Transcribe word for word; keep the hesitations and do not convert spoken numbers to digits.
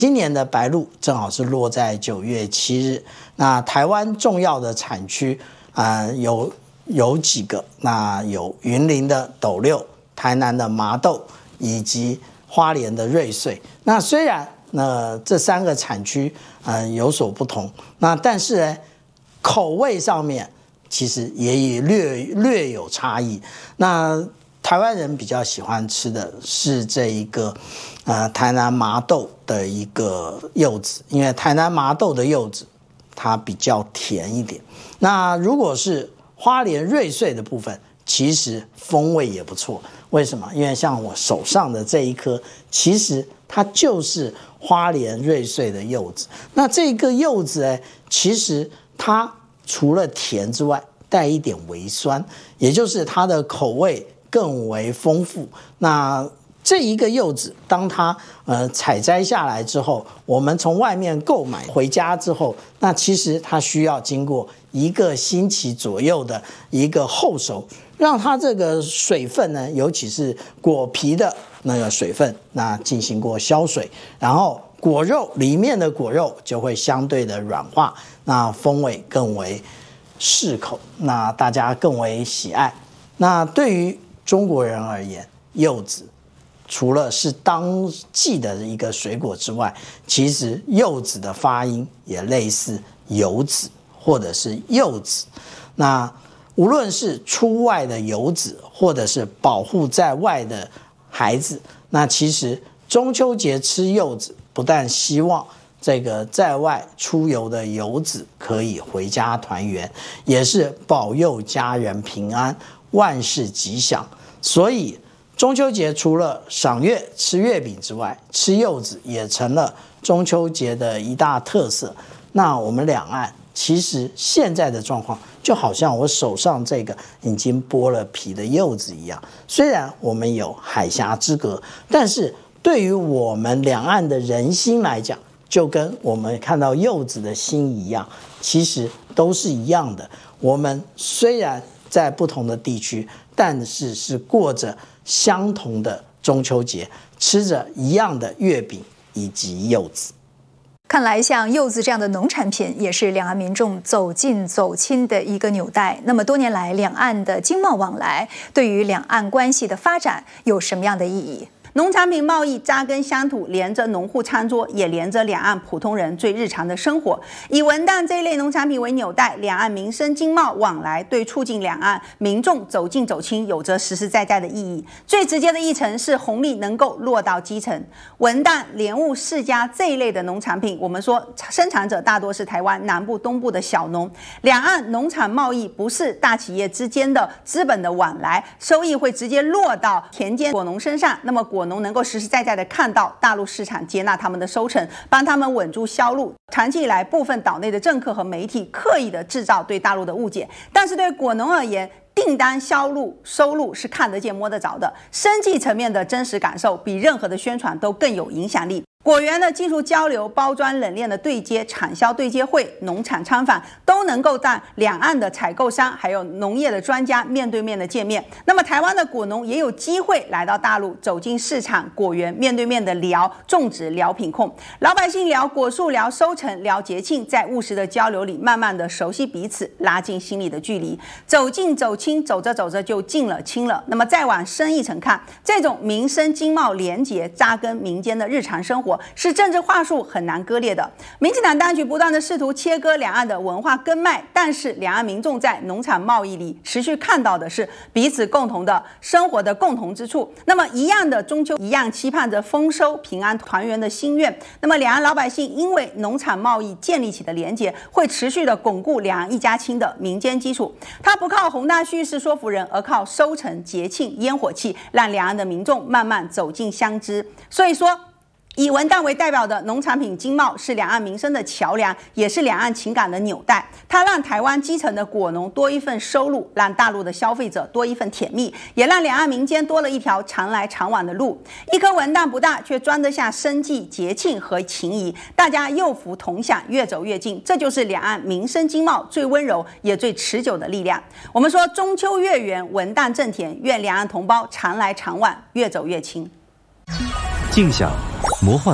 今年的白露正好是落在九月七日。那台湾重要的产区啊、呃、有有几个，那有云林的斗六、台南的麻豆以及花莲的瑞穗。那虽然那这三个产区呃有所不同，那但是呢口味上面其实也略略有差异。那台湾人比较喜欢吃的是这一个呃台南麻豆的一个柚子，因为台南麻豆的柚子它比较甜一点。那如果是花莲瑞穗的部分，其实风味也不错。为什么？因为像我手上的这一颗，其实它就是花莲瑞穗的柚子。那这个柚子呢，其实它除了甜之外，带一点微酸，也就是它的口味更为丰富。那这一个柚子，当它呃采摘下来之后，我们从外面购买回家之后，那其实它需要经过一个星期左右的一个后熟，让它这个水分呢，尤其是果皮的那个水分，那进行过消水，然后果肉里面的果肉就会相对的软化，那风味更为适口，那大家更为喜爱。那对于中国人而言，柚子除了是当季的一个水果之外，其实柚子的发音也类似游子或者是柚子。那无论是出外的游子，或者是保护在外的孩子，那其实中秋节吃柚子，不但希望这个在外出游的游子可以回家团圆，也是保佑家人平安，万事吉祥。所以中秋节除了赏月吃月饼之外，吃柚子也成了中秋节的一大特色。那我们两岸其实现在的状况就好像我手上这个已经剥了皮的柚子一样，虽然我们有海峡之隔，但是对于我们两岸的人心来讲，就跟我们看到柚子的心一样，其实都是一样的。我们虽然在不同的地区，但是是过着相同的中秋节，吃着一样的月饼以及柚子。 看来像柚子这样的农产品也是两岸民众走近走亲的一个纽带。那么多年来，两岸的经贸往来对于两岸关系的发展有什么样的意义？ 农产品贸易扎根乡土，连着农户餐桌，也连着两岸普通人最日常的生活。以文旦这一类农产品为纽带，两岸民生经贸往来对促进两岸民众走近走亲有着实实在在的意义。最直接的议程是红利能够落到基层。文旦、莲雾、释迦这一类的农产品，我们说生产者大多是台湾南部、东部的小农。两岸农产贸易不是大企业之间的资本的往来，收益会直接落到田间果农身上。那么果果农能够实实在在的看到大陆市场接纳他们的收成，帮他们稳住销路。长期以来，部分岛内的政客和媒体刻意的制造对大陆的误解，但是对果农而言，订单销路收入是看得见摸得着的，生计层面的真实感受比任何的宣传都更有影响力。果园的技术交流、包装冷链的对接、产销对接会、农产参访，都能够让两岸的采购商还有农业的专家面对面的见面。那么台湾的果农也有机会来到大陆，走进市场、果园，面对面的聊种植、聊品控，老百姓聊果树、聊收成、聊节庆，在务实的交流里，慢慢的熟悉彼此，拉近心理的距离，走近走亲，走着走着就近了亲了。那么再往深一层看，这种民生经贸连结扎根民间的日常生活，是政治话术很难割裂的。民进党当局不断的试图切割两岸的文化根脉，但是两岸民众在农产贸易里持续看到的是彼此共同的生活的共同之处。那么一样的中秋，一样期盼着丰收、平安、团圆的心愿。那么两岸老百姓因为农产贸易建立起的连结，会持续的巩固两岸一家亲的民间基础。它不靠宏大叙事说服人，而靠收成、节庆、烟火气，让两岸的民众慢慢走进相知。所以说，以文旦为代表的农产品经贸是两岸民生的桥梁，也是两岸情感的纽带。它让台湾基层的果农多一份收入，让大陆的消费者多一份甜蜜，也让两岸民间多了一条常来常往的路。一颗文旦不大，却装得下生计、节庆和情谊，大家幼福同享，越走越近。这就是两岸民生经贸最温柔也最持久的力量。我们说中秋月圆，文旦正甜，愿两岸同胞常来常往，越走越亲。 静享魔幻